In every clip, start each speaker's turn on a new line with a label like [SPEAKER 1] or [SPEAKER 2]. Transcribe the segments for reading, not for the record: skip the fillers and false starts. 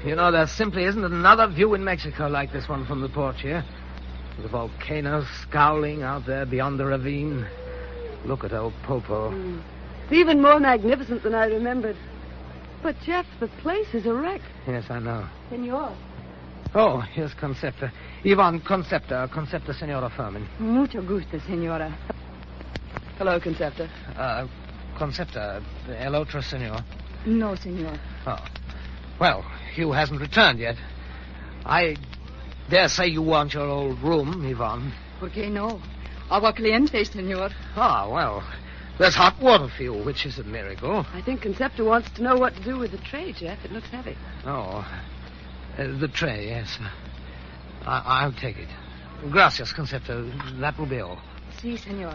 [SPEAKER 1] You know, there simply isn't another view in Mexico like this one from the porch here. The volcano scowling out there beyond the ravine. Look at old Popo.
[SPEAKER 2] It's even more magnificent than I remembered. But, Jeff, the place is a wreck.
[SPEAKER 1] Yes, I know.
[SPEAKER 2] Senor.
[SPEAKER 1] Oh, here's Concepta. Ivan Concepta. Concepta, Senora Furman.
[SPEAKER 2] Mucho gusto, senora. Hello, Concepta.
[SPEAKER 1] Concepta, el otro senor.
[SPEAKER 2] No, senor.
[SPEAKER 1] Oh. Well, Hugh hasn't returned yet. I dare say you want your old room, Ivan.
[SPEAKER 2] ¿Por qué no? Agua caliente, senor.
[SPEAKER 1] Ah, well, there's hot water for you, which is a miracle.
[SPEAKER 2] I think Concepta wants to know what to do with the tray, Jeff. It looks heavy.
[SPEAKER 1] Oh, the tray, yes. I'll take it. Gracias, Concepta. That will be all.
[SPEAKER 2] Si, senor.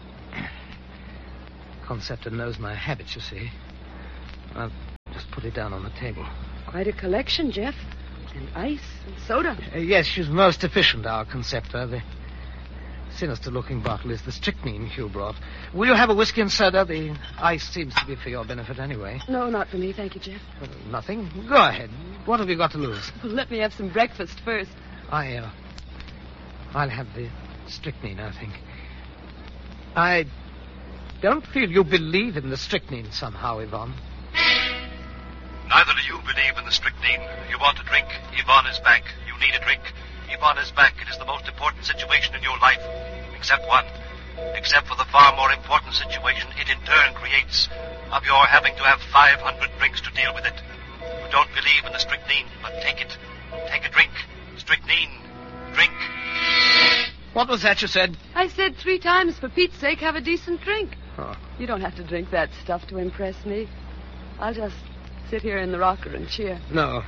[SPEAKER 1] Concepta knows my habits, you see. I'll just put it down on the table.
[SPEAKER 2] Quite a collection, Jeff. And ice and soda.
[SPEAKER 1] Yes, she's most efficient, our Concepta. The sinister-looking bottle is the strychnine Hugh brought. Will you have a whiskey and soda? The ice seems to be for your benefit anyway.
[SPEAKER 2] No, not for me, thank you, Jeff.
[SPEAKER 1] Nothing? Go ahead. What have you got to lose?
[SPEAKER 2] Well, let me have some breakfast first.
[SPEAKER 1] I'll have the strychnine, I think. I don't feel you believe in the strychnine somehow, Yvonne.
[SPEAKER 3] Neither do you believe in the strychnine. You want a drink. Yvonne is back. You need a drink. Yvonne is back. It is the most important situation in your life. Except one. Except for the far more important situation it in turn creates of your having to have 500 drinks to deal with it. You don't believe in the strychnine, but take it. Take a drink. Strychnine. Drink.
[SPEAKER 1] What was that you said?
[SPEAKER 2] I said 3 times, for Pete's sake, have a decent drink.
[SPEAKER 1] Oh.
[SPEAKER 2] You don't have to drink that stuff to impress me. I'll just sit here in the rocker and cheer.
[SPEAKER 1] No,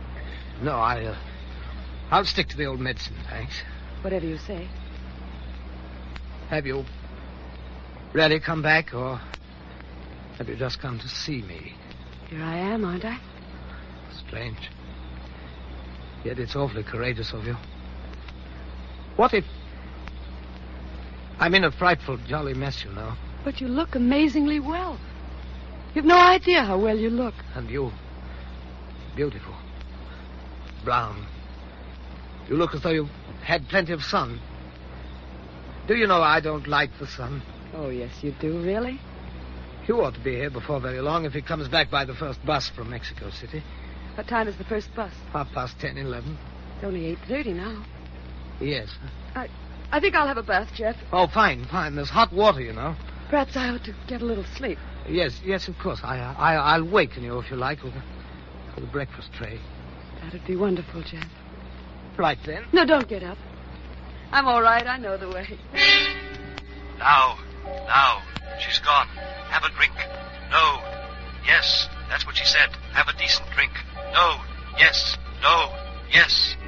[SPEAKER 1] I'll stick to the old medicine, thanks.
[SPEAKER 2] Whatever you say.
[SPEAKER 1] Have you really come back, or have you just come to see me?
[SPEAKER 2] Here I am, aren't I?
[SPEAKER 1] Strange. Yet it's awfully courageous of you. What if... I'm in a frightful, jolly mess, you know.
[SPEAKER 2] But you look amazingly well. You've no idea how well you look.
[SPEAKER 1] And you... beautiful. Brown. You look as though you've had plenty of sun. Do you know I don't like the sun?
[SPEAKER 2] Oh, yes, you do, really?
[SPEAKER 1] You ought to be here before very long if he comes back by the first bus from Mexico City.
[SPEAKER 2] What time is the first bus?
[SPEAKER 1] 10:30, 11.
[SPEAKER 2] It's only 8:30 now.
[SPEAKER 1] Yes.
[SPEAKER 2] I think I'll have a bath, Jeff.
[SPEAKER 1] Oh, fine. There's hot water, you know.
[SPEAKER 2] Perhaps I ought to get a little sleep.
[SPEAKER 1] Yes, of course. I'll waken you, if you like, with the breakfast tray.
[SPEAKER 2] That'd be wonderful, Jeff.
[SPEAKER 1] Right, then.
[SPEAKER 2] No, don't get up. I'm all right. I know the way.
[SPEAKER 3] Now. She's gone. Have a drink. No. Yes. That's what she said. Have a decent drink. No. Yes. No. Yes.